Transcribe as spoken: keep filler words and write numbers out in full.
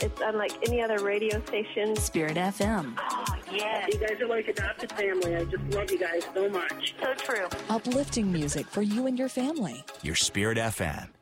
It's unlike any other radio station. Spirit F M. Oh, yeah. You guys are like adopted family. I just love you guys so much. So true. Uplifting music for you and your family. Your Spirit F M.